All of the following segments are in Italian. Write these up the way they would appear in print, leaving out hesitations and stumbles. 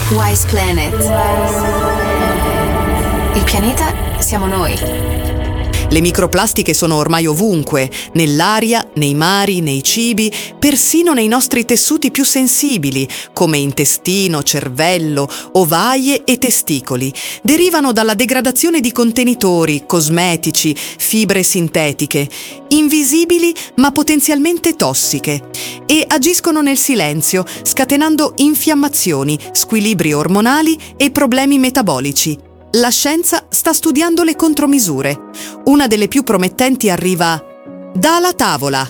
Wise Planet. Il pianeta siamo noi. Le microplastiche sono ormai ovunque, nell'aria, nei mari, nei cibi, persino nei nostri tessuti più sensibili, come intestino, cervello, ovaie e testicoli. Derivano dalla degradazione di contenitori, cosmetici, fibre sintetiche, invisibili ma potenzialmente tossiche, e agiscono nel silenzio, scatenando infiammazioni, squilibri ormonali e problemi metabolici. La scienza sta studiando le contromisure. Una delle più promettenti arriva dalla tavola.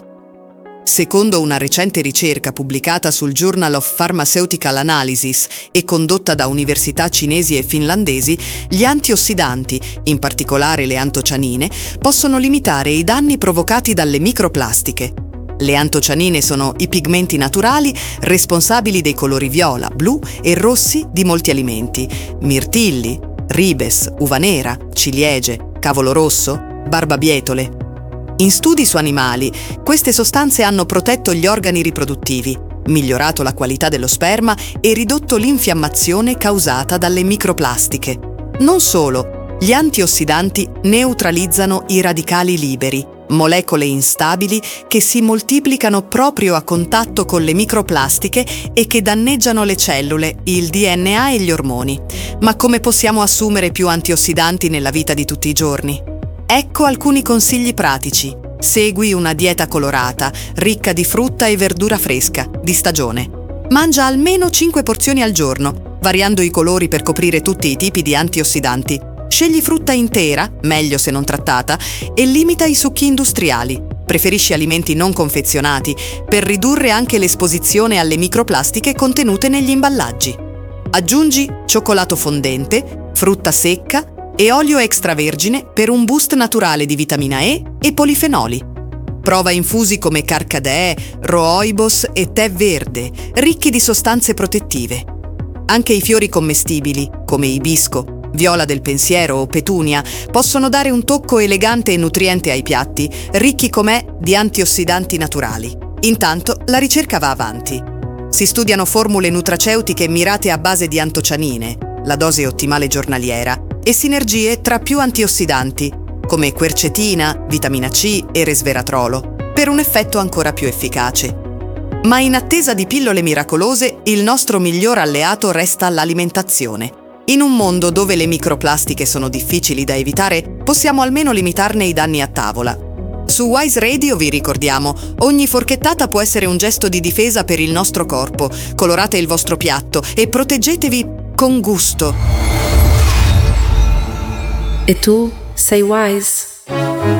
Secondo una recente ricerca pubblicata sul Journal of Pharmaceutical Analysis e condotta da università cinesi e finlandesi, gli antiossidanti, in particolare le antocianine, possono limitare i danni provocati dalle microplastiche. Le antocianine sono i pigmenti naturali responsabili dei colori viola, blu e rossi di molti alimenti: mirtilli, ribes, uva nera, ciliegie, cavolo rosso, barbabietole. In studi su animali, queste sostanze hanno protetto gli organi riproduttivi, migliorato la qualità dello sperma e ridotto l'infiammazione causata dalle microplastiche. Non solo, gli antiossidanti neutralizzano i radicali liberi, molecole instabili che si moltiplicano proprio a contatto con le microplastiche e che danneggiano le cellule, il DNA e gli ormoni. Ma come possiamo assumere più antiossidanti nella vita di tutti i giorni? Ecco alcuni consigli pratici. Segui una dieta colorata, ricca di frutta e verdura fresca, di stagione. Mangia almeno 5 porzioni al giorno, variando i colori per coprire tutti i tipi di antiossidanti. Scegli frutta intera, meglio se non trattata, e limita i succhi industriali. Preferisci alimenti non confezionati per ridurre anche l'esposizione alle microplastiche contenute negli imballaggi. Aggiungi cioccolato fondente, frutta secca e olio extravergine per un boost naturale di vitamina E e polifenoli. Prova infusi come carcadè, rooibos e tè verde, ricchi di sostanze protettive. Anche i fiori commestibili, come ibisco, viola del pensiero o petunia, possono dare un tocco elegante e nutriente ai piatti, ricchi com'è di antiossidanti naturali. Intanto la ricerca va avanti. Si studiano formule nutraceutiche mirate a base di antocianine, la dose ottimale giornaliera, e sinergie tra più antiossidanti, come quercetina, vitamina C e resveratrolo, per un effetto ancora più efficace. Ma in attesa di pillole miracolose, il nostro miglior alleato resta l'alimentazione. In un mondo dove le microplastiche sono difficili da evitare, possiamo almeno limitarne i danni a tavola. Su Wise Radio vi ricordiamo, ogni forchettata può essere un gesto di difesa per il nostro corpo. Colorate il vostro piatto e proteggetevi con gusto. E tu sei Wise?